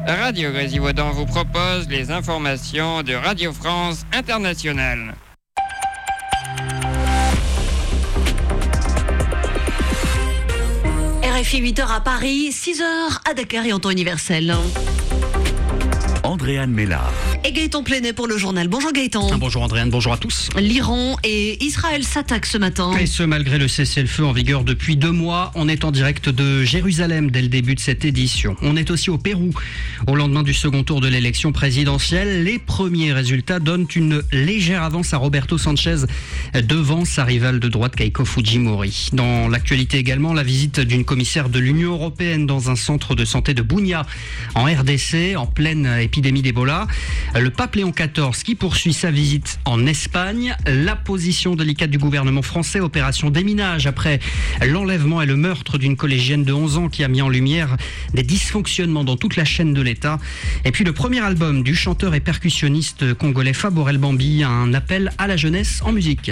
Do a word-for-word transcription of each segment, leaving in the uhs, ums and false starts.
Radio Grésivaudan vous propose les informations de Radio France Internationale. R F I huit heures à Paris, six heures à Dakar et en temps universel. Andréane Mélard. Et Gaëtan Plenet pour le journal. Bonjour Gaëtan. Bonjour Andréane, bonjour à tous. L'Iran et Israël s'attaquent ce matin. Et ce malgré le cessez-le-feu en vigueur depuis deux mois. On est en direct de Jérusalem dès le début de cette édition. On est aussi au Pérou. Au lendemain du second tour de l'élection présidentielle, les premiers résultats donnent une légère avance à Roberto Sanchez devant sa rivale de droite Keiko Fujimori. Dans l'actualité également, la visite d'une commissaire de l'Union européenne dans un centre de santé de Bunia en R D C en pleine épidémie d'Ebola. Le pape Léon quatorze qui poursuit sa visite en Espagne. La position délicate du gouvernement français, opération déminage après l'enlèvement et le meurtre d'une collégienne de onze ans qui a mis en lumière des dysfonctionnements dans toute la chaîne de l'État. Et puis le premier album du chanteur et percussionniste congolais Faborel Bambi, un appel à la jeunesse en musique.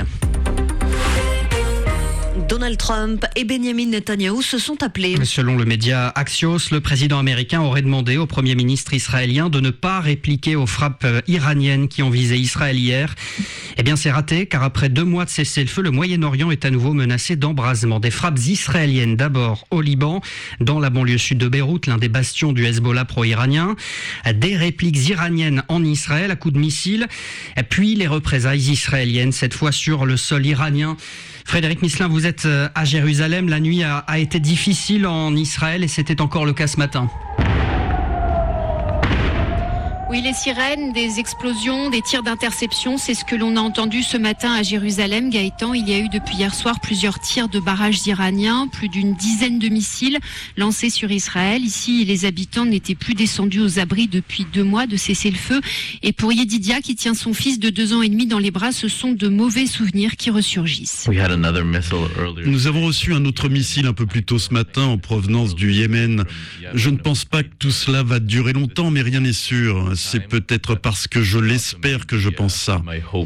Donald Trump et Benjamin Netanyahou se sont appelés. Selon le média Axios, le président américain aurait demandé au premier ministre israélien de ne pas répliquer aux frappes iraniennes qui ont visé Israël hier. Eh bien, c'est raté, car après deux mois de cessez-le-feu, le Moyen-Orient est à nouveau menacé d'embrasement. Des frappes israéliennes d'abord au Liban, dans la banlieue sud de Beyrouth, l'un des bastions du Hezbollah pro-iranien. Des répliques iraniennes en Israël à coups de missiles. Puis les représailles israéliennes, cette fois sur le sol iranien. Frédéric Misselin, vous êtes à Jérusalem. La nuit a, a été difficile en Israël et c'était encore le cas ce matin. Oui, les sirènes, des explosions, des tirs d'interception, c'est ce que l'on a entendu ce matin à Jérusalem. Gaëtan, il y a eu depuis hier soir plusieurs tirs de barrages iraniens, plus d'une dizaine de missiles lancés sur Israël. Ici, les habitants n'étaient plus descendus aux abris depuis deux mois de cessez-le-feu. Et pour Yedidia, qui tient son fils de deux ans et demi dans les bras, ce sont de mauvais souvenirs qui ressurgissent. Nous avons reçu un autre missile un peu plus tôt ce matin en provenance du Yémen. Je ne pense pas que tout cela va durer longtemps, mais rien n'est sûr. C'est peut-être parce que je l'espère que je pense ça.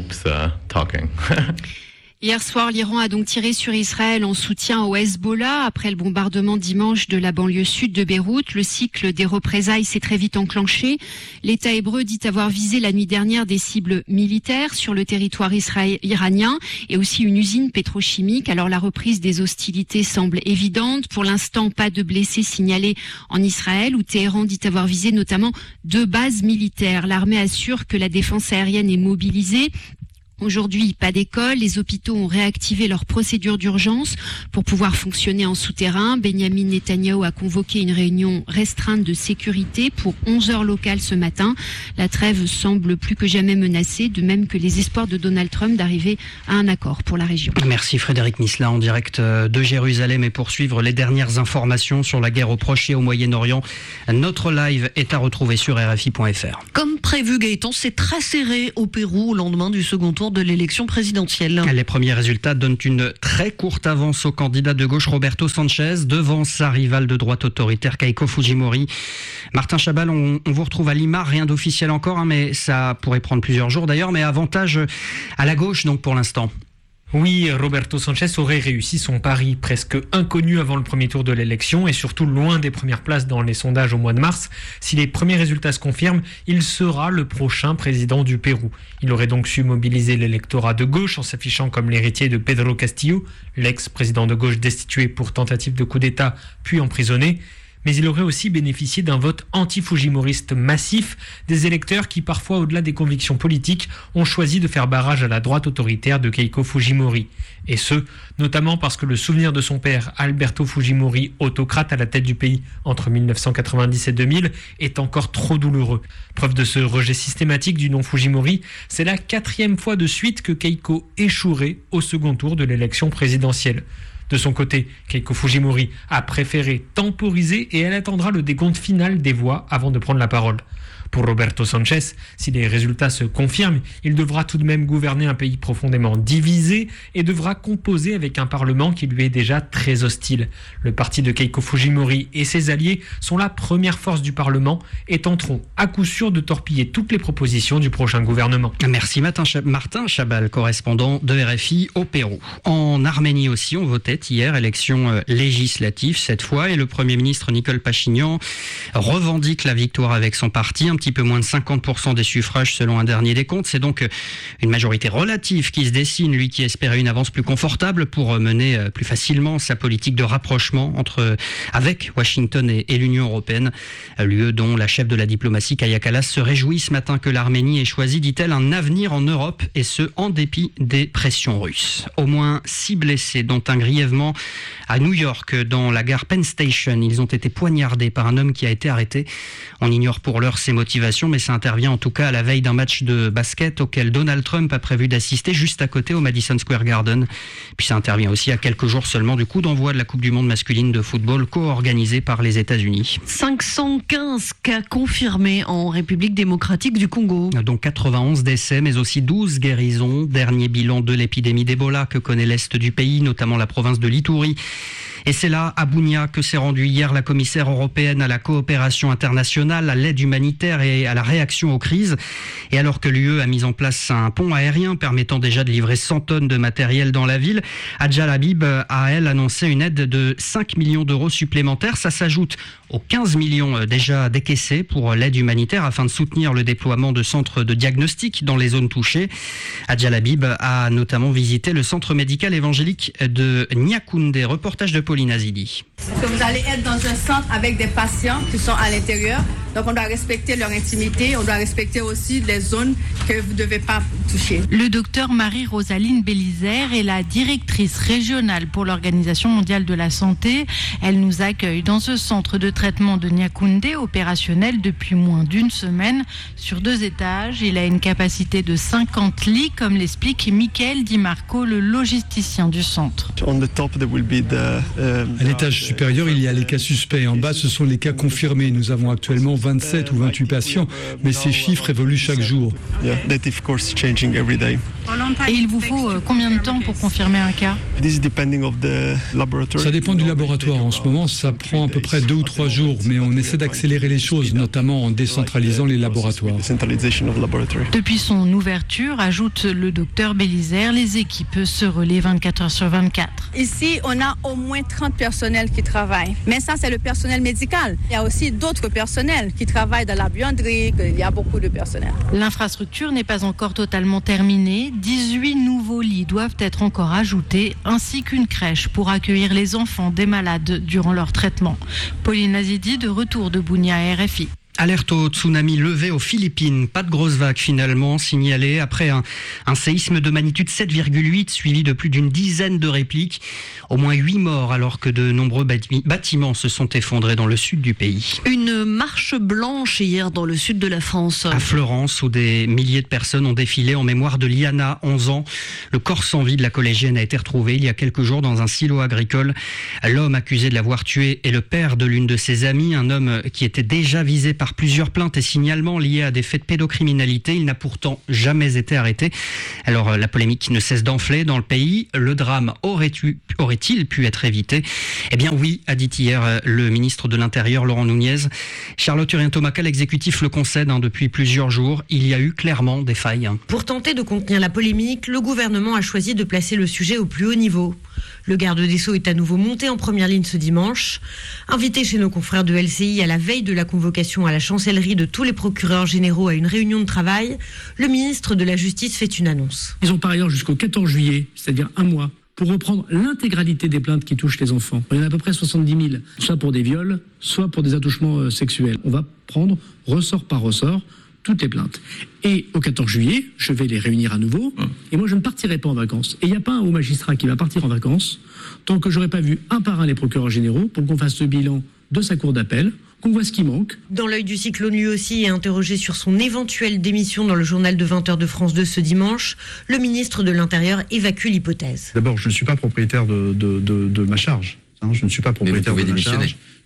Hier soir, l'Iran a donc tiré sur Israël en soutien au Hezbollah. Après le bombardement dimanche de la banlieue sud de Beyrouth, le cycle des représailles s'est très vite enclenché. L'État hébreu dit avoir visé la nuit dernière des cibles militaires sur le territoire israélien iranien et aussi une usine pétrochimique. Alors la reprise des hostilités semble évidente. Pour l'instant, pas de blessés signalés en Israël, où Téhéran dit avoir visé notamment deux bases militaires. L'armée assure que la défense aérienne est mobilisée. Aujourd'hui, pas d'école. Les hôpitaux ont réactivé leurs procédures d'urgence pour pouvoir fonctionner en souterrain. Benjamin Netanyahou a convoqué une réunion restreinte de sécurité pour onze heures locales ce matin. La trêve semble plus que jamais menacée, de même que les espoirs de Donald Trump d'arriver à un accord pour la région. Merci Frédéric Misselin en direct de Jérusalem. Et pour suivre les dernières informations sur la guerre au Proche et au Moyen-Orient, notre live est à retrouver sur R F I point F R. Comme prévu, Gaëtan, c'est très serré au Pérou au lendemain du second tour de l'élection présidentielle. Les premiers résultats donnent une très courte avance au candidat de gauche Roberto Sanchez devant sa rivale de droite autoritaire Keiko Fujimori. Martin Chabal, on, on vous retrouve à Lima, rien d'officiel encore, hein, mais ça pourrait prendre plusieurs jours d'ailleurs, mais avantage à la gauche donc pour l'instant. Oui, Roberto Sanchez aurait réussi son pari, presque inconnu avant le premier tour de l'élection et surtout loin des premières places dans les sondages au mois de mars. Si les premiers résultats se confirment, il sera le prochain président du Pérou. Il aurait donc su mobiliser l'électorat de gauche en s'affichant comme l'héritier de Pedro Castillo, l'ex-président de gauche destitué pour tentative de coup d'État puis emprisonné. Mais il aurait aussi bénéficié d'un vote anti-fujimoriste massif, des électeurs qui, parfois au-delà des convictions politiques, ont choisi de faire barrage à la droite autoritaire de Keiko Fujimori. Et ce, notamment parce que le souvenir de son père, Alberto Fujimori, autocrate à la tête du pays entre mille neuf cent quatre-vingt-dix et deux mille, est encore trop douloureux. Preuve de ce rejet systématique du nom Fujimori, c'est la quatrième fois de suite que Keiko échouerait au second tour de l'élection présidentielle. De son côté, Keiko Fujimori a préféré temporiser et elle attendra le décompte final des voix avant de prendre la parole. Pour Roberto Sanchez, si les résultats se confirment, il devra tout de même gouverner un pays profondément divisé et devra composer avec un parlement qui lui est déjà très hostile. Le parti de Keiko Fujimori et ses alliés sont la première force du parlement et tenteront à coup sûr de torpiller toutes les propositions du prochain gouvernement. Merci Martin Chabal, correspondant de R F I au Pérou. En Arménie aussi, on votait hier, élection législative cette fois, et le Premier ministre Nicole Pachinian revendique la victoire avec son parti, un petit peu moins de cinquante pour cent des suffrages selon un dernier décompte. C'est donc une majorité relative qui se dessine, lui qui espérait une avance plus confortable pour mener plus facilement sa politique de rapprochement entre, avec Washington et, et l'Union européenne. L'U E dont la chef de la diplomatie Kaja Kallas se réjouit ce matin que l'Arménie ait choisi, dit-elle, un avenir en Europe, et ce en dépit des pressions russes. Au moins six blessés, dont un grièvement à New York, dans la gare Penn Station. Ils ont été poignardés par un homme qui a été arrêté. On ignore pour l'heure ses motivations, mais ça intervient en tout cas à la veille d'un match de basket auquel Donald Trump a prévu d'assister juste à côté au Madison Square Garden. Puis ça intervient aussi à quelques jours seulement du coup d'envoi de la Coupe du Monde masculine de football co-organisée par les États-Unis. cinq cent quinze cas confirmés en République démocratique du Congo. Donc quatre-vingt-onze décès, mais aussi douze guérisons. Dernier bilan de l'épidémie d'Ebola que connaît l'Est du pays, notamment la province de l'Ituri. Et c'est là, à Bunia, que s'est rendue hier la commissaire européenne à la coopération internationale, à l'aide humanitaire et à la réaction aux crises. Et alors que l'U E a mis en place un pont aérien permettant déjà de livrer cent tonnes de matériel dans la ville, Adjal Habib a, elle, annoncé une aide de cinq millions d'euros supplémentaires. Ça s'ajoute aux quinze millions déjà décaissés pour l'aide humanitaire afin de soutenir le déploiement de centres de diagnostic dans les zones touchées. Adjal Habib a notamment visité le centre médical évangélique de Niakoundé. Reportage de Pauline Azidi. Vous allez être dans un centre avec des patients qui sont à l'intérieur. Donc on doit respecter leur intimité, on doit respecter aussi les zones que vous ne devez pas toucher. Le docteur Marie-Rosaline Bélizer est la directrice régionale pour l'Organisation mondiale de la santé. Elle nous accueille dans ce centre de traitement de Niakoundé, opérationnel depuis moins d'une semaine, sur deux étages. Il a une capacité de cinquante lits, comme l'explique Michael Di Marco, le logisticien du centre. À l'étage supérieur, il y a les cas suspects. En bas, ce sont les cas confirmés. Nous avons actuellement vingt-sept ou vingt-huit patients, mais ces chiffres évoluent chaque jour. Et il vous faut combien de temps pour confirmer un cas ? Ça dépend du laboratoire. En ce moment, ça prend à peu près deux ou trois jours, mais on essaie d'accélérer les choses, notamment en décentralisant les laboratoires. Depuis son ouverture, ajoute le docteur Bélizer, les équipes se relaient vingt-quatre heures sur vingt-quatre. Ici, on a au moins trente personnels qui travaillent. Mais ça, c'est le personnel médical. Il y a aussi d'autres personnels qui travaillent dans la buanderie. Il y a beaucoup de personnel. L'infrastructure n'est pas encore totalement terminée. dix-huit nouveaux lits doivent être encore ajoutés, ainsi qu'une crèche pour accueillir les enfants des malades durant leur traitement. Pauline Azidi, de retour de Bunia à R F I. Alerte au tsunami levé aux Philippines. Pas de grosse vague finalement signalée après un, un séisme de magnitude sept virgule huit suivi de plus d'une dizaine de répliques. Au moins huit morts alors que de nombreux bâtiments se sont effondrés dans le sud du pays. Une marche blanche hier dans le sud de la France. À Florence, où des milliers de personnes ont défilé en mémoire de Liana, onze ans. Le corps sans vie de la collégienne a été retrouvé il y a quelques jours dans un silo agricole. L'homme accusé de l'avoir tué est le père de l'une de ses amies, un homme qui était déjà visé par plusieurs plaintes et signalements liés à des faits de pédocriminalité. Il n'a pourtant jamais été arrêté. Alors la polémique ne cesse d'enfler dans le pays. Le drame aurait-il aurait pu être évité ? Eh bien oui, a dit hier le ministre de l'Intérieur Laurent Nunez. Charlotte Urien-Tomaca, l'exécutif le concède hein, depuis plusieurs jours. Il y a eu clairement des failles. Pour tenter de contenir la polémique, le gouvernement a choisi de placer le sujet au plus haut niveau. Le garde des Sceaux est à nouveau monté en première ligne ce dimanche. Invité chez nos confrères de L C I à la veille de la convocation à la chancellerie de tous les procureurs généraux à une réunion de travail, le ministre de la Justice fait une annonce. Ils ont par ailleurs jusqu'au quatorze juillet, c'est-à-dire un mois, pour reprendre l'intégralité des plaintes qui touchent les enfants. Il y en a à peu près soixante-dix mille, soit pour des viols, soit pour des attouchements sexuels. On va prendre ressort par ressort toutes les plaintes. Et au quatorze juillet, je vais les réunir à nouveau, et moi je ne partirai pas en vacances. Et il n'y a pas un haut magistrat qui va partir en vacances tant que je n'aurai pas vu un par un les procureurs généraux pour qu'on fasse le bilan de sa cour d'appel, qu'on voit ce qui manque. Dans l'œil du cyclone, lui aussi est interrogé sur son éventuelle démission dans le journal de vingt heures de France deux ce dimanche. Le ministre de l'Intérieur évacue l'hypothèse. D'abord, je ne suis pas propriétaire de, de, de, de ma charge. Hein, je ne suis pas propriétaire de ma charge.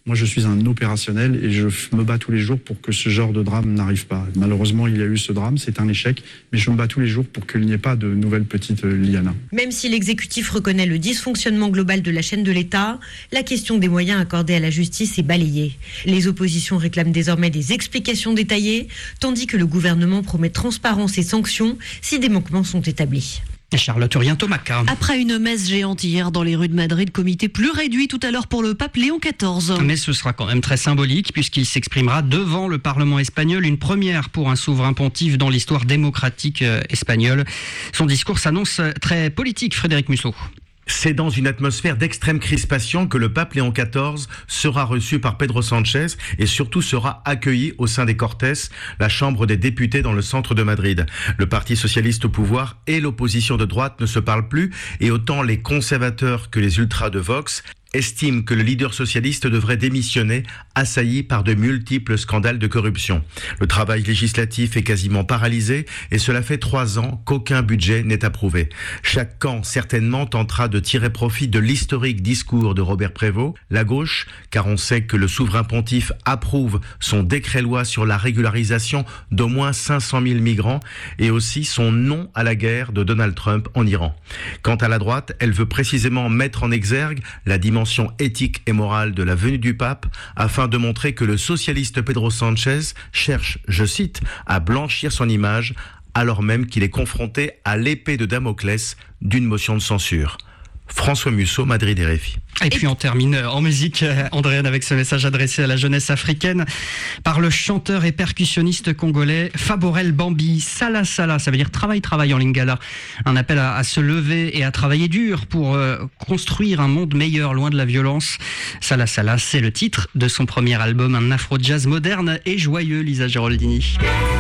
Moi, je suis un opérationnel et je me bats tous les jours pour que ce genre de drame n'arrive pas. Malheureusement, il y a eu ce drame, c'est un échec, mais je me bats tous les jours pour qu'il n'y ait pas de nouvelles petites Liana. Même si l'exécutif reconnaît le dysfonctionnement global de la chaîne de l'État, la question des moyens accordés à la justice est balayée. Les oppositions réclament désormais des explications détaillées, tandis que le gouvernement promet transparence et sanctions si des manquements sont établis. Charlotte Urien-Thomac. Après une messe géante hier dans les rues de Madrid, comité plus réduit tout à l'heure pour le pape Léon quatorze. Mais ce sera quand même très symbolique puisqu'il s'exprimera devant le Parlement espagnol, une première pour un souverain pontife dans l'histoire démocratique espagnole. Son discours s'annonce très politique, Frédéric Musso. C'est dans une atmosphère d'extrême crispation que le pape Léon quatorze sera reçu par Pedro Sánchez et surtout sera accueilli au sein des Cortes, la chambre des députés dans le centre de Madrid. Le Parti socialiste au pouvoir et l'opposition de droite ne se parlent plus et autant les conservateurs que les ultras de Vox estime que le leader socialiste devrait démissionner, assailli par de multiples scandales de corruption. Le travail législatif est quasiment paralysé et cela fait trois ans qu'aucun budget n'est approuvé. Chaque camp certainement tentera de tirer profit de l'historique discours de Robert Prévost, la gauche, car on sait que le souverain pontife approuve son décret-loi sur la régularisation d'au moins cinq cent mille migrants et aussi son non à la guerre de Donald Trump en Iran. Quant à la droite, elle veut précisément mettre en exergue la dimension éthique et morale de la venue du pape afin de montrer que le socialiste Pedro Sánchez cherche, je cite, à blanchir son image alors même qu'il est confronté à l'épée de Damoclès d'une motion de censure. François Musso, Madrid R F I. Et puis on termine en musique, Andréane, avec ce message adressé à la jeunesse africaine par le chanteur et percussionniste congolais Faborel Bambi. Sala Sala, ça veut dire travail, travail en lingala. Un appel à, à se lever et à travailler dur pour euh, construire un monde meilleur, loin de la violence. Sala Sala, c'est le titre de son premier album, un afro-jazz moderne et joyeux, Lisa Geraldini.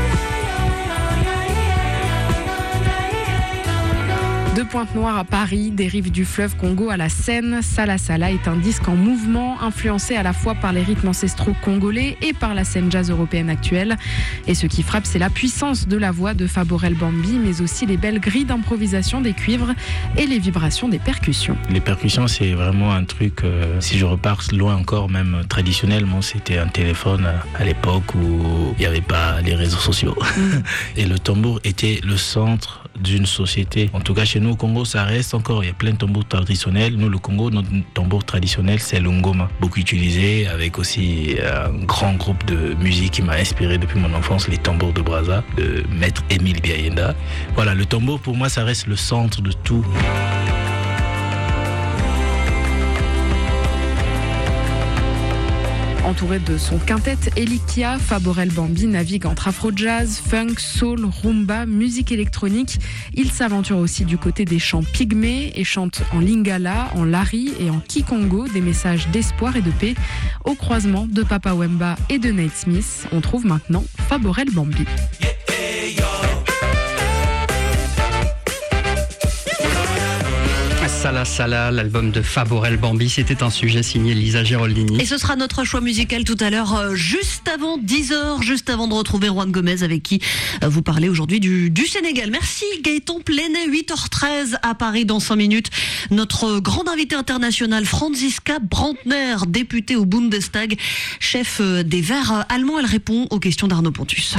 De Pointe-Noire à Paris, des rives du fleuve Congo à la Seine, Sala Sala est un disque en mouvement, influencé à la fois par les rythmes ancestraux congolais et par la scène jazz européenne actuelle. Et ce qui frappe, c'est la puissance de la voix de Faborel Bambi, mais aussi les belles grilles d'improvisation des cuivres et les vibrations des percussions. Les percussions, c'est vraiment un truc, euh, si je repars loin encore, même traditionnellement, c'était un téléphone à l'époque où il n'y avait pas les réseaux sociaux. Mmh. Et le tambour était le centre d'une société. En tout cas, chez nous, au Congo, ça reste encore, il y a plein de tambours traditionnels. Nous, le Congo, notre tambour traditionnel, c'est le ngoma, beaucoup utilisé, avec aussi un grand groupe de musique qui m'a inspiré depuis mon enfance, les tambours de Brazza, de Maître Émile Biayenda. Voilà, le tambour, pour moi, ça reste le centre de tout. Entouré de son quintet Elikia, Faborel Bambi navigue entre afro-jazz, funk, soul, rumba, musique électronique. Il s'aventure aussi du côté des chants pygmées et chante en lingala, en lari et en kikongo des messages d'espoir et de paix. Au croisement de Papa Wemba et de Nate Smith, on trouve maintenant Faborel Bambi. Sala Sala, l'album de Faborel Bambi, c'était un sujet signé Lisa Geraldini. Et ce sera notre choix musical tout à l'heure, euh, juste avant dix heures, juste avant de retrouver Juan Gomez avec qui euh, vous parlez aujourd'hui du, du Sénégal. Merci Gaëtan Plenet, huit heures treize à Paris dans cinq minutes. Notre grande invitée internationale, Franziska Brandner, députée au Bundestag, chef euh, des Verts allemands. Elle répond aux questions d'Arnaud Pontus.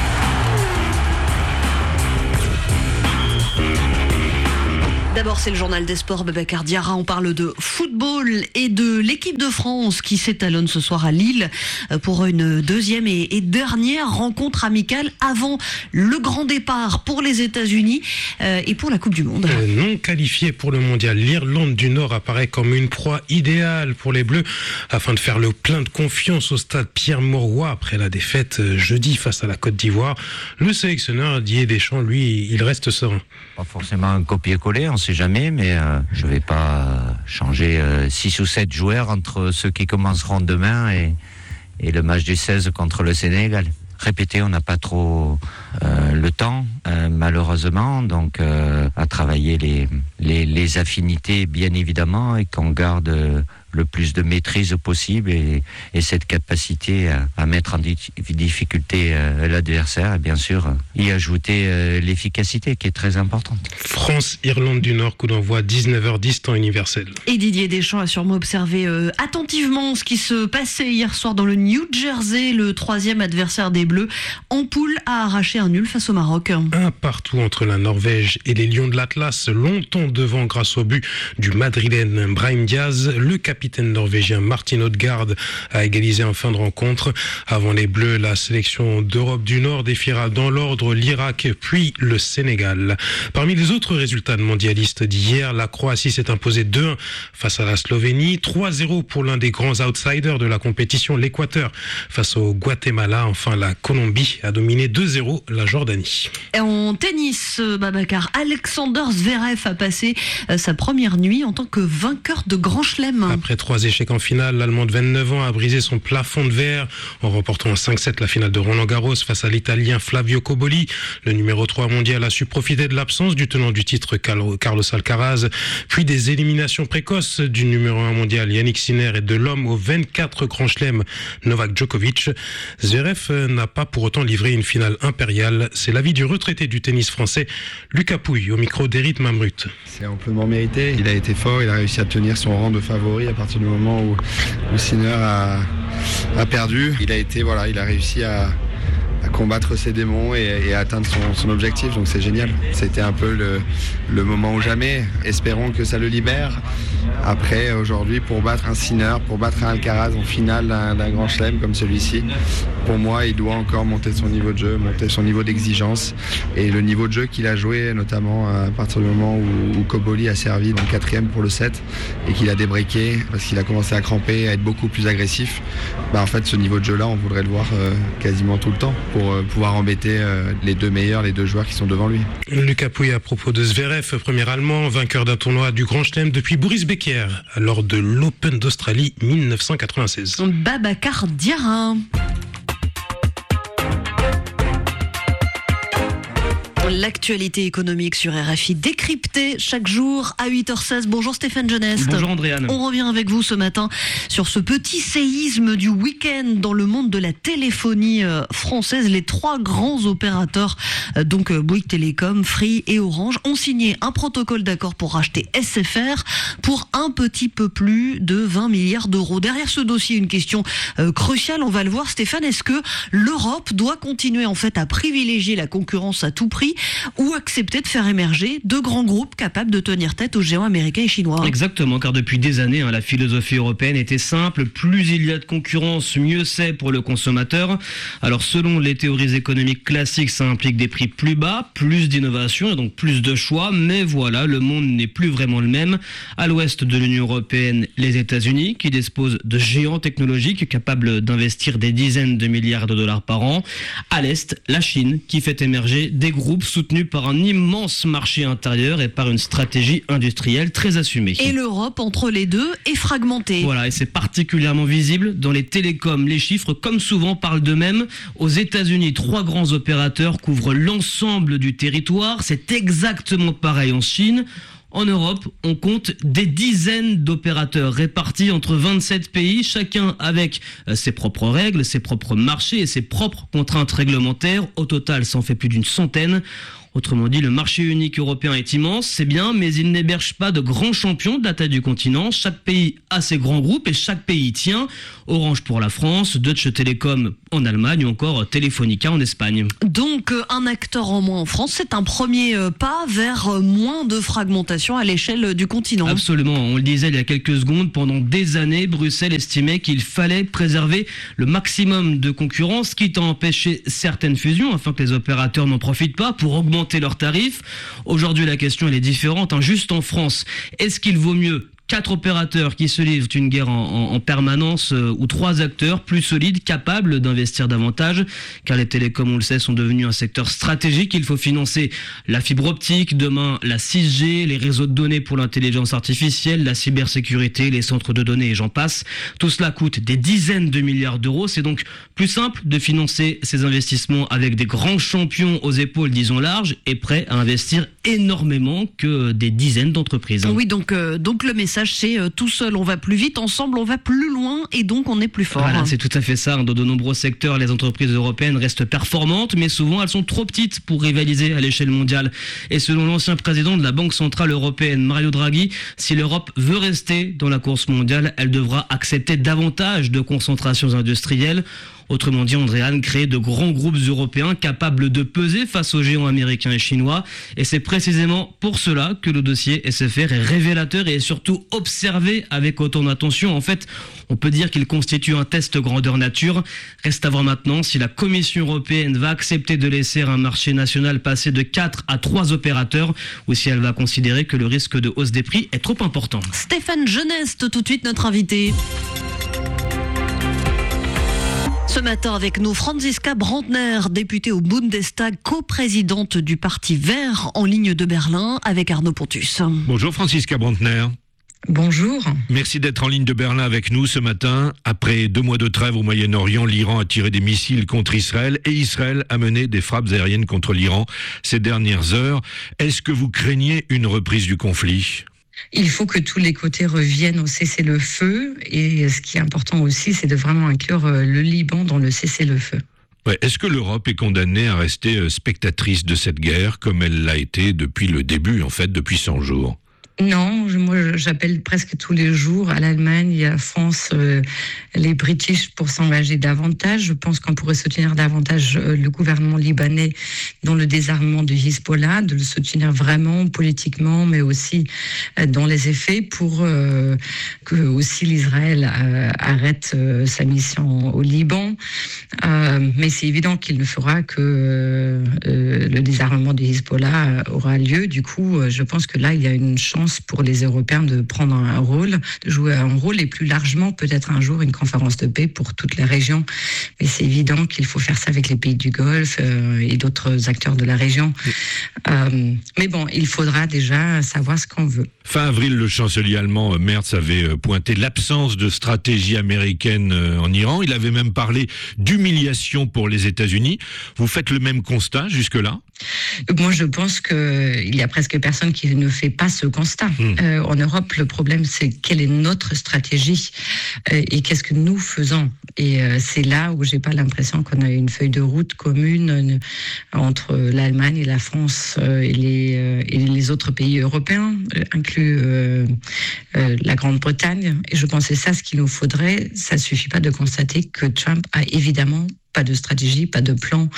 D'abord, c'est le journal des sports, Babacar Diarra. On parle de football et de l'équipe de France qui s'étalonne ce soir à Lille pour une deuxième et dernière rencontre amicale avant le grand départ pour les États-Unis et pour la Coupe du Monde. Non qualifié pour le mondial, l'Irlande du Nord apparaît comme une proie idéale pour les Bleus afin de faire le plein de confiance au stade Pierre-Mauroy après la défaite jeudi face à la Côte d'Ivoire. Le sélectionneur Didier Deschamps, lui, il reste serein. Pas forcément un copier-coller, on sait jamais, mais euh, je vais pas changer euh, six ou sept joueurs entre ceux qui commenceront demain et, et le match du seize contre le Sénégal. Répéter, on n'a pas trop euh, le temps, euh, malheureusement, donc euh, à travailler les, les, les affinités, bien évidemment, et qu'on garde le plus de maîtrise possible et, et cette capacité à, à mettre en di- difficulté euh, l'adversaire et bien sûr y ajouter euh, l'efficacité qui est très importante. France-Irlande du Nord, coup d'envoi dix-neuf heures dix temps universel. Et Didier Deschamps a sûrement observé euh, attentivement ce qui se passait hier soir dans le New Jersey. Le troisième adversaire des Bleus en poule a arraché un nul face au Maroc. Un partout entre la Norvège et les Lions de l'Atlas, longtemps devant grâce au but du Madrilène Brahim Diaz. Le capitaine norvégien Martin Odegaard a égalisé en fin de rencontre. Avant les Bleus, la sélection d'Europe du Nord défiera dans l'ordre l'Irak puis le Sénégal. Parmi les autres résultats de mondialistes d'hier, la Croatie s'est imposée deux un face à la Slovénie, trois zéro pour l'un des grands outsiders de la compétition, l'Équateur, face au Guatemala. Enfin, la Colombie a dominé deux zéro la Jordanie. Et en tennis, Babacar, Alexander Zverev a passé sa première nuit en tant que vainqueur de Grand Chelem. Après trois échecs en finale, l'Allemand de vingt-neuf ans a brisé son plafond de verre en remportant en cinq sept la finale de Roland-Garros face à l'Italien Flavio Cobolli. Le numéro trois mondial a su profiter de l'absence du tenant du titre Carlos Alcaraz, puis des éliminations précoces du numéro un mondial Yannick Sinner et de l'homme au vingt-quatre Grand Chelem Novak Djokovic. Zverev n'a pas pour autant livré une finale impériale. C'est l'avis du retraité du tennis français Lucas Pouille au micro d'Éric Mamrut. C'est amplement mérité. Il a été fort, il a réussi à tenir son rang de favori à partir du moment où, où Sinner a, a perdu. Il a été voilà, il a réussi à à combattre ses démons et, et à atteindre son, son objectif, donc c'est génial. C'était un peu le, le moment ou jamais. Espérons que ça le libère. Après, aujourd'hui, pour battre un Sinner, pour battre un Alcaraz en finale d'un, d'un grand chelem comme celui-ci, pour moi, il doit encore monter son niveau de jeu, monter son niveau d'exigence et le niveau de jeu qu'il a joué, notamment à partir du moment où, où Cobolli a servi dans le quatrième pour le set et qu'il a débreaké parce qu'il a commencé à cramper, à être beaucoup plus agressif. Bah, en fait, ce niveau de jeu-là, on voudrait le voir euh, quasiment tout le temps pour euh, pouvoir embêter euh, les deux meilleurs, les deux joueurs qui sont devant lui. Lucas Pouille à propos de Zverev, premier Allemand, vainqueur d'un tournoi du Grand Chelem depuis Boris Becker lors de l'Open d'Australie dix-neuf cent quatre-vingt-seize. Babacar Diarra. L'actualité économique sur R F I décryptée chaque jour à huit heures seize. Bonjour Stéphane Genest. Bonjour Andréane. On revient avec vous ce matin sur ce petit séisme du week-end dans le monde de la téléphonie française. Les trois grands opérateurs, donc Bouygues Télécom, Free et Orange, ont signé un protocole d'accord pour racheter S F R pour un petit peu plus de vingt milliards d'euros. Derrière ce dossier, une question euh, cruciale, on va le voir Stéphane, est-ce que l'Europe doit continuer en fait à privilégier la concurrence à tout prix ou accepter de faire émerger de grands groupes capables de tenir tête aux géants américains et chinois? Exactement, car depuis des années, hein, la philosophie européenne était simple, plus il y a de concurrence, mieux c'est pour le consommateur. Alors selon les théories économiques classiques, ça implique des prix plus bas, plus d'innovation et donc plus de choix, mais voilà, le monde n'est plus vraiment le même. À l'ouest de l'Union européenne, les États-Unis, qui disposent de géants technologiques capables d'investir des dizaines de milliards de dollars par an. À l'est, la Chine, qui fait émerger des groupes soutenu par un immense marché intérieur et par une stratégie industrielle très assumée. Et l'Europe, entre les deux, est fragmentée. Voilà, et c'est particulièrement visible dans les télécoms. Les chiffres, comme souvent, parlent d'eux-mêmes. Aux États-Unis, trois grands opérateurs couvrent l'ensemble du territoire. C'est exactement pareil en Chine. En Europe, on compte des dizaines d'opérateurs répartis entre vingt-sept pays, chacun avec ses propres règles, ses propres marchés et ses propres contraintes réglementaires. Au total, ça en fait plus d'une centaine. Autrement dit, le marché unique européen est immense, c'est bien, mais il n'héberge pas de grands champions de la taille du continent. Chaque pays a ses grands groupes et chaque pays tient. Orange pour la France, Deutsche Telekom en Allemagne ou encore Telefonica en Espagne. Donc un acteur en moins en France, c'est un premier pas vers moins de fragmentation à l'échelle du continent. Absolument, on le disait il y a quelques secondes, pendant des années, Bruxelles estimait qu'il fallait préserver le maximum de concurrence, quitte à empêcher certaines fusions afin que les opérateurs n'en profitent pas pour augmenter leurs tarifs. Aujourd'hui, la question elle est différente. Hein. Juste en France, est-ce qu'il vaut mieux quatre opérateurs qui se livrent une guerre en, en, en permanence euh, ou trois acteurs plus solides, capables d'investir davantage, car les télécoms, on le sait, sont devenus un secteur stratégique. Il faut financer la fibre optique, demain la six G, les réseaux de données pour l'intelligence artificielle, la cybersécurité, les centres de données et j'en passe. Tout cela coûte des dizaines de milliards d'euros. C'est donc plus simple de financer ces investissements avec des grands champions aux épaules, disons larges, et prêts à investir énormément que des dizaines d'entreprises. Oui, donc, euh, donc le message message, c'est euh, tout seul on va plus vite, ensemble on va plus loin et donc on est plus fort. Voilà, c'est tout à fait ça. Dans de nombreux secteurs, les entreprises européennes restent performantes, mais souvent elles sont trop petites pour rivaliser à l'échelle mondiale. Et selon l'ancien président de la Banque Centrale Européenne, Mario Draghi, si l'Europe veut rester dans la course mondiale, elle devra accepter davantage de concentrations industrielles. Autrement dit, Andréane, créer de grands groupes européens capables de peser face aux géants américains et chinois. Et c'est précisément pour cela que le dossier S F R est révélateur et est surtout observé avec autant d'attention. En fait, on peut dire qu'il constitue un test grandeur nature. Reste à voir maintenant si la Commission européenne va accepter de laisser un marché national passer de quatre à trois opérateurs ou si elle va considérer que le risque de hausse des prix est trop important. Stéphane Geneste, tout de suite notre invité. Ce matin avec nous, Franziska Brandner, députée au Bundestag, coprésidente du Parti Vert en ligne de Berlin avec Arnaud Pontus. Bonjour Franziska Brandner. Bonjour. Merci d'être en ligne de Berlin avec nous ce matin. Après deux mois de trêve au Moyen-Orient, l'Iran a tiré des missiles contre Israël et Israël a mené des frappes aériennes contre l'Iran ces dernières heures. Est-ce que vous craignez une reprise du conflit ? Il faut que tous les côtés reviennent au cessez-le-feu et ce qui est important aussi, c'est de vraiment inclure le Liban dans le cessez-le-feu. Ouais. Est-ce que l'Europe est condamnée à rester spectatrice de cette guerre comme elle l'a été depuis le début, en fait, depuis cent jours ? Non, moi j'appelle presque tous les jours à l'Allemagne et à la France euh, les British pour s'engager davantage. Je pense qu'on pourrait soutenir davantage euh, le gouvernement libanais dans le désarmement du Hezbollah, de le soutenir vraiment politiquement, mais aussi euh, dans les effets pour euh, que aussi l'Israël euh, arrête euh, sa mission au Liban. Euh, mais c'est évident qu'il ne fera que euh, euh, le désarmement du Hezbollah aura lieu. Du coup, euh, je pense que là, il y a une chance pour les Européens de prendre un rôle, de jouer un rôle et plus largement peut-être un jour une conférence de paix pour toute la région. Mais c'est évident qu'il faut faire ça avec les pays du Golfe euh, et d'autres acteurs de la région. Euh, mais bon, il faudra déjà savoir ce qu'on veut. Fin avril, le chancelier allemand Merz avait pointé l'absence de stratégie américaine en Iran. Il avait même parlé d'humiliation pour les États-Unis. Vous faites le même constat jusque-là ? Moi, je pense qu'il y a presque personne qui ne fait pas ce constat. Mmh. Euh, en Europe, le problème, c'est quelle est notre stratégie euh, et qu'est-ce que nous faisons. Et euh, c'est là où j'ai pas l'impression qu'on a une feuille de route commune euh, entre l'Allemagne et la France euh, et, les, euh, et les autres pays européens, euh, inclus euh, euh, la Grande-Bretagne. Et je pense que c'est ça ce qu'il nous faudrait. Ça suffit pas de constater que Trump a évidemment pas de stratégie, pas de plan,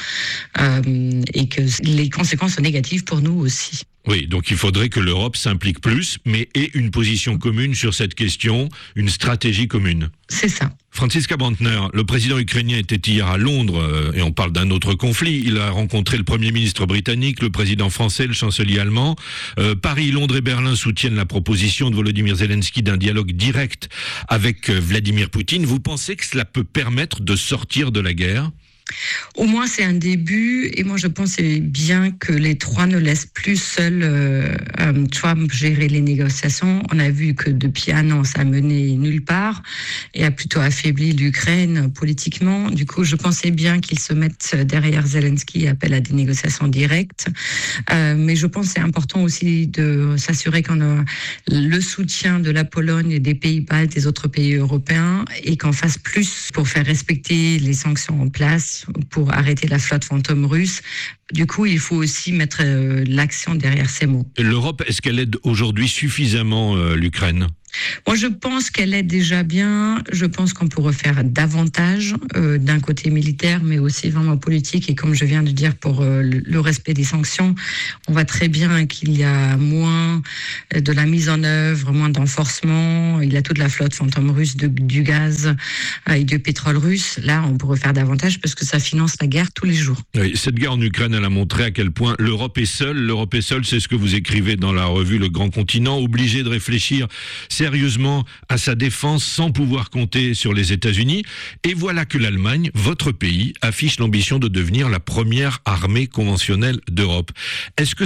euh, et que les conséquences sont négatives pour nous aussi. Oui, donc il faudrait que l'Europe s'implique plus, mais ait une position commune sur cette question, une stratégie commune. C'est ça. Franziska Brandner, le président ukrainien était hier à Londres, euh, et on parle d'un autre conflit. Il a rencontré le Premier ministre britannique, le président français, le chancelier allemand. Euh, Paris, Londres et Berlin soutiennent la proposition de Volodymyr Zelensky d'un dialogue direct avec euh, Vladimir Poutine. Vous pensez que cela peut permettre de sortir de la guerre ? Au moins, c'est un début. Et moi, je pense que c'est bien que les trois ne laissent plus seul euh, euh, Trump gérer les négociations. On a vu que depuis un an, ça a mené nulle part et a plutôt affaibli l'Ukraine politiquement. Du coup, je pensais bien qu'ils se mettent derrière Zelensky et appellent à des négociations directes. Euh, mais je pense que c'est important aussi de s'assurer qu'on a le soutien de la Pologne et des pays baltes, des autres pays européens, et qu'on fasse plus pour faire respecter les sanctions en place, pour arrêter la flotte fantôme russe. Du coup, il faut aussi mettre euh, l'accent derrière ces mots. L'Europe, est-ce qu'elle aide aujourd'hui suffisamment euh, l'Ukraine ? Moi, je pense qu'elle est déjà bien. Je pense qu'on pourrait faire davantage euh, d'un côté militaire, mais aussi vraiment politique. Et comme je viens de dire, pour euh, le respect des sanctions, on voit très bien qu'il y a moins de la mise en œuvre, moins d'enforcement. Il y a toute la flotte fantôme russe de, du gaz euh, et du pétrole russe. Là, on pourrait faire davantage parce que ça finance la guerre tous les jours. Oui, cette guerre en Ukraine, elle a montré à quel point l'Europe est seule. L'Europe est seule, c'est ce que vous écrivez dans la revue Le Grand Continent, obligée de réfléchir sérieusement à sa défense sans pouvoir compter sur les États-Unis. Et voilà que l'Allemagne, votre pays, affiche l'ambition de devenir la première armée conventionnelle d'Europe. Est-ce que cette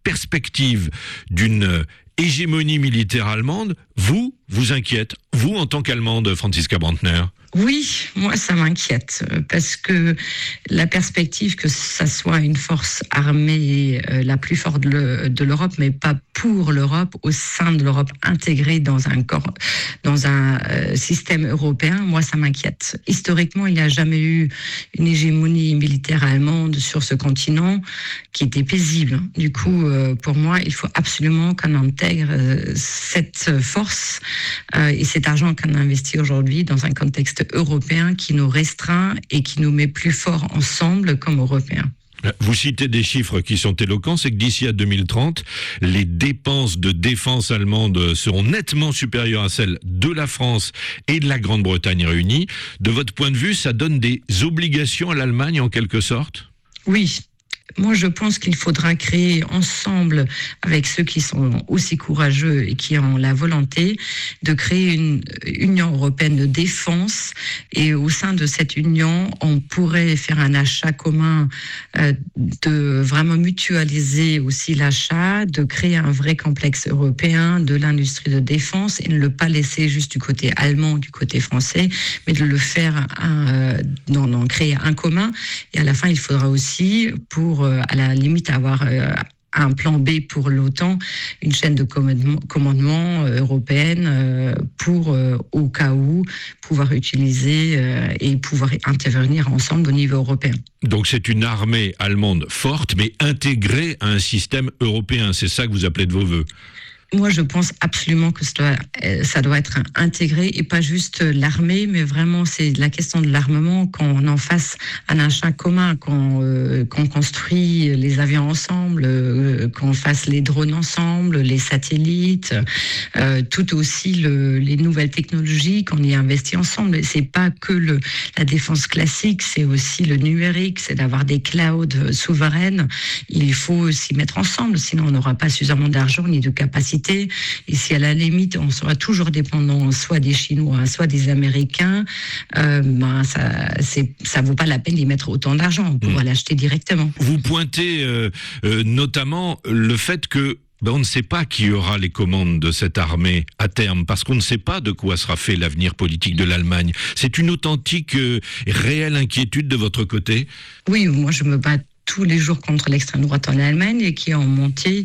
perspective d'une hégémonie militaire allemande, vous, vous inquiète, vous en tant qu'Allemande, Franziska Brantner? Oui, moi ça m'inquiète parce que la perspective que ça soit une force armée euh, la plus forte de, le, de l'Europe, mais pas pour l'Europe, au sein de l'Europe, intégrée dans un corps, dans un euh, système européen, moi ça m'inquiète. Historiquement, il n'y a jamais eu une hégémonie militaire allemande sur ce continent qui était paisible. Du coup, euh, pour moi, il faut absolument qu'on intègre euh, cette force euh, et cet argent qu'on investit aujourd'hui dans un contexte européen qui nous restreint et qui nous met plus forts ensemble comme Européens. Vous citez des chiffres qui sont éloquents, c'est que d'ici à deux mille trente, les dépenses de défense allemandes seront nettement supérieures à celles de la France et de la Grande-Bretagne réunies. De votre point de vue, ça donne des obligations à l'Allemagne en quelque sorte ? Oui. Moi, je pense qu'il faudra créer ensemble, avec ceux qui sont aussi courageux et qui ont la volonté, de créer une Union européenne de défense. Et au sein de cette union, on pourrait faire un achat commun, euh, de vraiment mutualiser aussi l'achat, de créer un vrai complexe européen de l'industrie de défense et ne le pas laisser juste du côté allemand, du côté français, mais de le faire, un, d'en, d'en créer un commun. Et à la fin, il faudra aussi, pour à la limite avoir un plan B pour l'OTAN, une chaîne de commandement, commandement européenne pour, au cas où, pouvoir utiliser et pouvoir intervenir ensemble au niveau européen. Donc c'est une armée allemande forte, mais intégrée à un système européen. C'est ça que vous appelez de vos voeux? Moi, je pense absolument que ça doit, ça doit être intégré et pas juste l'armée, mais vraiment c'est la question de l'armement, qu'on en fasse un achat commun, qu'on, euh, qu'on construit les avions ensemble, euh, qu'on fasse les drones ensemble, les satellites, euh, tout aussi le, les nouvelles technologies, qu'on y investit ensemble. C'est pas que le, la défense classique, c'est aussi le numérique, c'est d'avoir des clouds souveraines. Il faut s'y mettre ensemble, sinon on n'aura pas suffisamment d'argent ni de capacité. Et si à la limite on sera toujours dépendant soit des Chinois, soit des Américains, euh, ben ça, c'est, ça vaut pas la peine d'y mettre autant d'argent. On pourra mmh. l'acheter directement. Vous pointez euh, euh, notamment le fait que ben on ne sait pas qui aura les commandes de cette armée à terme, parce qu'on ne sait pas de quoi sera fait l'avenir politique de l'Allemagne. C'est une authentique, euh, réelle inquiétude de votre côté? Oui, moi je me bats tous les jours contre l'extrême droite en Allemagne et qui est en montée.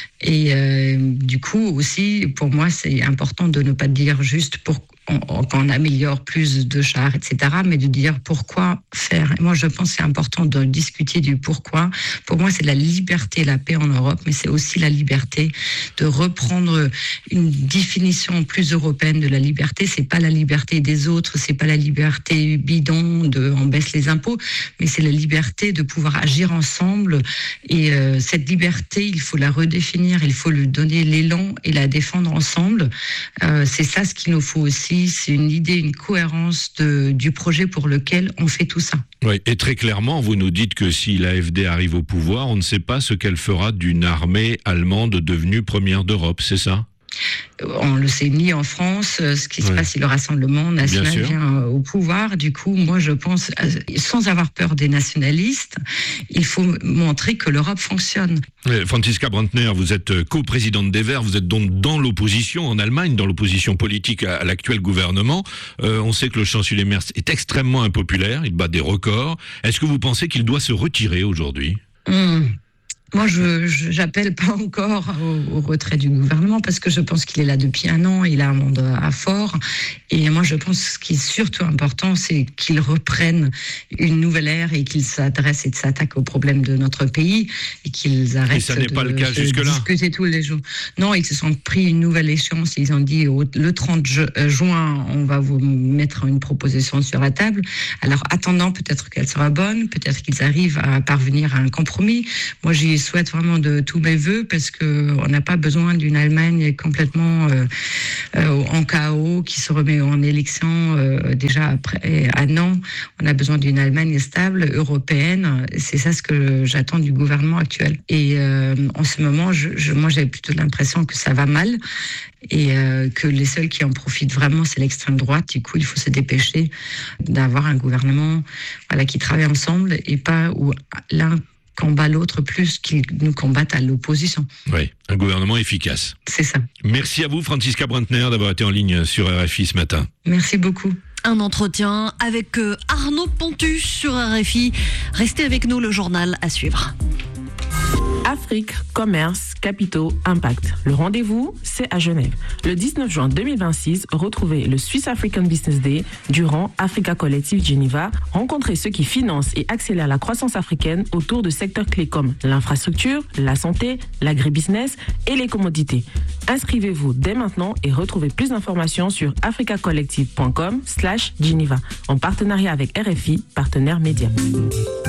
Et euh, du coup aussi, pour moi, c'est important de ne pas dire juste pour qu'on améliore plus de chars, et cetera, mais de dire pourquoi faire. Et moi, je pense que c'est important de discuter du pourquoi. Pour moi, c'est la liberté, la paix en Europe, mais c'est aussi la liberté de reprendre une définition plus européenne de la liberté. C'est pas la liberté des autres, c'est pas la liberté bidon de on baisse les impôts, mais c'est la liberté de pouvoir agir ensemble. Et euh, cette liberté, il faut la redéfinir, il faut lui donner l'élan et la défendre ensemble. Euh, c'est ça ce qu'il nous faut aussi. C'est une idée, une cohérence de, du projet pour lequel on fait tout ça. Oui, et très clairement, vous nous dites que si l'A F D arrive au pouvoir, on ne sait pas ce qu'elle fera d'une armée allemande devenue première d'Europe, c'est ça ? On le sait ni en France, ce qui se oui. passe si le Rassemblement national vient au pouvoir. Du coup, moi je pense, sans avoir peur des nationalistes, il faut montrer que l'Europe fonctionne. Franziska Brantner, vous êtes coprésidente des Verts, vous êtes donc dans l'opposition en Allemagne, dans l'opposition politique à, à l'actuel gouvernement. Euh, on sait que le chancelier Merz est extrêmement impopulaire, il bat des records. Est-ce que vous pensez qu'il doit se retirer aujourd'hui ? mmh. Moi, je, je j'appelle pas encore au, au retrait du gouvernement parce que je pense qu'il est là depuis un an, il a un mandat fort. Et moi, je pense que ce qui est surtout important, c'est qu'il reprenne une nouvelle ère et qu'il s'adresse et s'attaque aux problèmes de notre pays et qu'ils arrêtent et ça n'est de, pas le cas de jusque-là. discuter tous les jours. Non, ils se sont pris une nouvelle échéance. Ils ont dit au, le trente juin, on va vous mettre une proposition sur la table. Alors, attendant, peut-être qu'elle sera bonne, peut-être qu'ils arrivent à parvenir à un compromis. Moi, j'y souhaite vraiment de tous mes voeux parce que on n'a pas besoin d'une Allemagne complètement euh, euh, en chaos qui se remet en élection euh, déjà après un an. On a besoin d'une Allemagne stable, européenne. C'est ça ce que j'attends du gouvernement actuel. Et euh, en ce moment, je, je, moi j'ai plutôt l'impression que ça va mal et euh, que les seuls qui en profitent vraiment, c'est l'extrême droite. Du coup, il faut se dépêcher d'avoir un gouvernement voilà, qui travaille ensemble et pas où l'un combat l'autre plus qu'il nous combatte à l'opposition. Oui, un gouvernement efficace. C'est ça. Merci à vous, Franziska Brantner, d'avoir été en ligne sur R F I ce matin. Merci beaucoup. Un entretien avec Arnaud Pontus sur R F I. Restez avec nous, le journal à suivre. Afrique, commerce, capitaux, impact. Le rendez-vous, c'est à Genève. Le dix-neuf juin deux mille vingt-six, retrouvez le Swiss African Business Day durant Africa Collective Geneva. Rencontrez ceux qui financent et accélèrent la croissance africaine autour de secteurs clés comme l'infrastructure, la santé, l'agribusiness et les commodités. Inscrivez-vous dès maintenant et retrouvez plus d'informations sur africacollective point com slash Geneva en partenariat avec R F I, partenaire média.